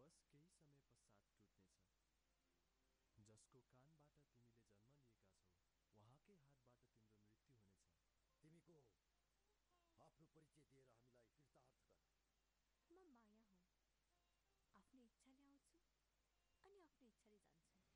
बस केही समय पश्चात टुट्नेछ। जसको कानबाट तिमीले जन्म लिएका छौ, उहाँकै हातबाट तिम्रो मृत्यु हुनेछ। तिमी को हौ? आफ्नो परिचय दिएर हामीलाई कृतार्थ गर। म माया हुँ। आफ्नो इच्छाले आउँछु अनि आफ्नो इच्छाले जान्छु।